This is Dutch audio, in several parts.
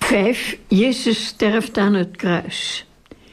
5. Jezus sterft aan het kruis.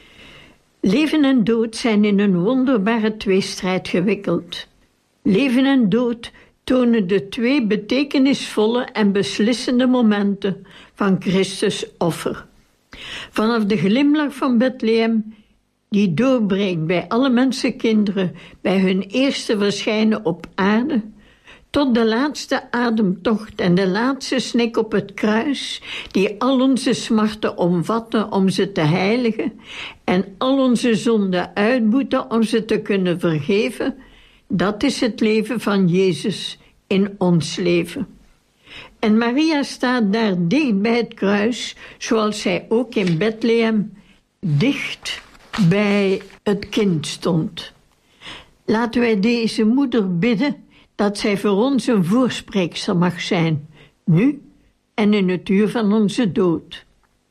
Leven en dood zijn in een wonderbare tweestrijd gewikkeld. Leven en dood tonen de 2 betekenisvolle en beslissende momenten van Christus' offer. Vanaf de glimlach van Bethlehem, die doorbreekt bij alle mensenkinderen bij hun eerste verschijnen op aarde, tot de laatste ademtocht en de laatste snik op het kruis, die al onze smarten omvatte om ze te heiligen en al onze zonden uitboeten om ze te kunnen vergeven, dat is het leven van Jezus in ons leven. En Maria staat daar dicht bij het kruis, zoals zij ook in Bethlehem dicht bij het kind stond. Laten wij deze moeder bidden dat zij voor ons een voorspreekster mag zijn, nu en in het uur van onze dood.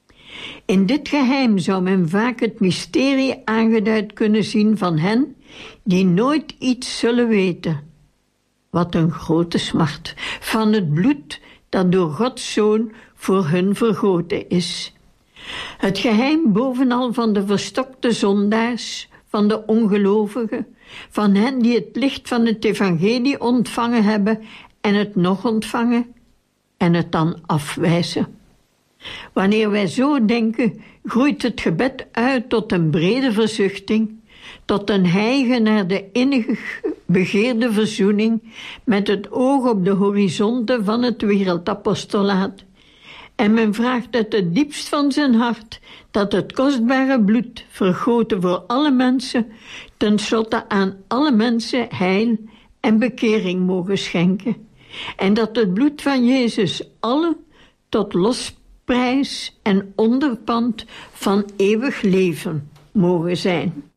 In dit geheim zou men vaak het mysterie aangeduid kunnen zien van hen die nooit iets zullen weten. Wat een grote smart van het bloed dat door Gods Zoon voor hun vergoten is. Het geheim bovenal van de verstokte zondaars, van de ongelovigen, van hen die het licht van het evangelie ontvangen hebben en het nog ontvangen en het dan afwijzen. Wanneer wij zo denken, groeit het gebed uit tot een brede verzuchting, tot een hijgen naar de innig begeerde verzoening met het oog op de horizonten van het wereldapostolaat. En men vraagt uit het diepst van zijn hart dat het kostbare bloed, vergoten voor alle mensen, tenslotte aan alle mensen heil en bekering mogen schenken. En dat het bloed van Jezus alle tot losprijs en onderpand van eeuwig leven mogen zijn.